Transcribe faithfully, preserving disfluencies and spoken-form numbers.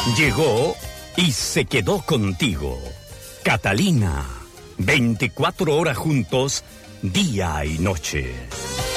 Llegó y se quedó contigo. Catalina, veinticuatro horas juntos, día y noche.